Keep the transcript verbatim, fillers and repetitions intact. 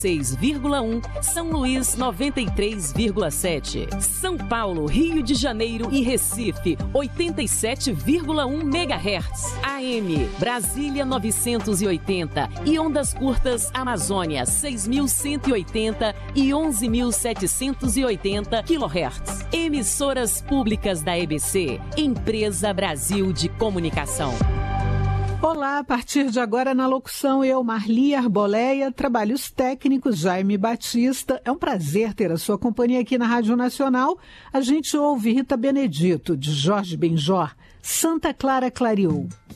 seis vírgula um, São Luís noventa e três vírgula sete, São Paulo, Rio de Janeiro e Recife oitenta e sete vírgula um megahertz, A M Brasília novecentos e oitenta e ondas curtas Amazônia seis mil cento e oitenta e onze mil setecentos e oitenta quilohertz. Emissoras públicas da E B C, Empresa Brasil de Comunicação. Olá, a partir de agora na locução eu, Marli Arboleia, trabalhos técnicos, Jaime Batista. É um prazer ter a sua companhia aqui na Rádio Nacional. A gente ouve Rita Benedito, de Jorge Benjor, Santa Clara Clareou.